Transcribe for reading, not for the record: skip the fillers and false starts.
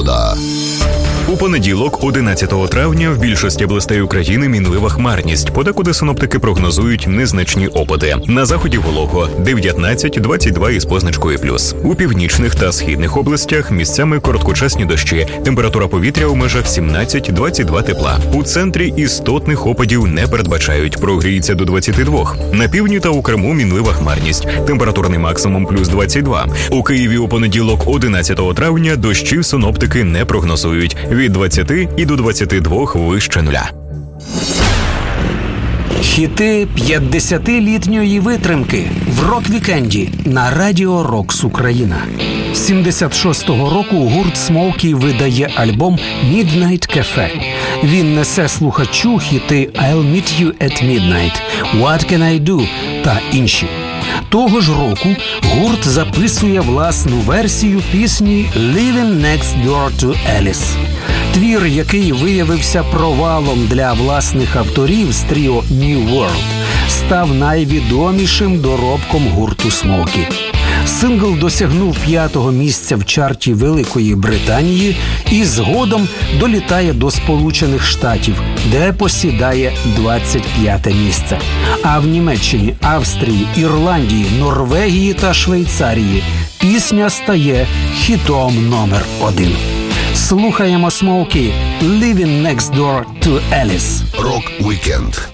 погода. У понеділок, 11 травня, в більшості областей України мінлива хмарність. Подекуди синоптики прогнозують незначні опади. На заході волого – 19-22 із позначкою плюс. У північних та східних областях місцями короткочасні дощі. Температура повітря у межах 17-22 тепла. У центрі істотних опадів не передбачають. Прогріється до 22. На півдні та у Криму мінлива хмарність. Температурний максимум плюс 22. У Києві у понеділок, 11 травня, дощів синоптики не прогнозують. Від 20 і до 22 вище нуля. Хіти 50-літньої витримки в рок-вікенді на Радіо Рокс Україна. З 76-го року гурт Смоукі видає альбом «Midnight Cafe». Він несе слухачу хіти «I'll meet you at midnight», «What can I do» та інші. Того ж року гурт записує власну версію пісні «Living Next Door to Alice». Твір, який виявився провалом для власних авторів з тріо New World, став найвідомішим доробком гурту Смоукі. Сингл досягнув 5-го місця в чарті Великої Британії і згодом долітає до Сполучених Штатів, де посідає 25-те місце. А в Німеччині, Австрії, Ірландії, Норвегії та Швейцарії пісня стає хітом номер 1. Слухаємо Смоукі «Living Next Door to Alice». Рок-вікенд